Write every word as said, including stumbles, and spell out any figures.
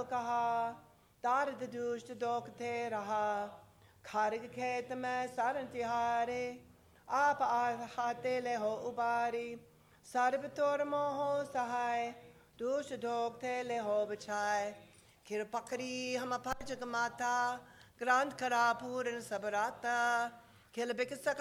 कहा तारद दुष्ट दोखते रहा खारिग खेत में सारन तिहारे आप आते ले हो उबारी सर्व तोर मोहो सहाय दुष्ट दोखते ले हो बचाए खिर पकड़ी हम फजग माता ग्रांथ खरा पूरन सबराता खिल बिक सक